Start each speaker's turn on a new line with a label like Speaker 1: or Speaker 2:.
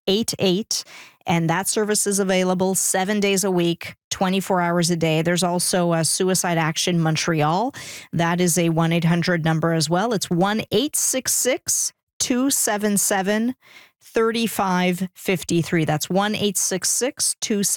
Speaker 1: 888. And that service is available 7 days a week, 24 hours a day. There's also a Suicide Action Montreal. That is a 1-800 number as well. It's 1-866-277-3553. That's 1-866-277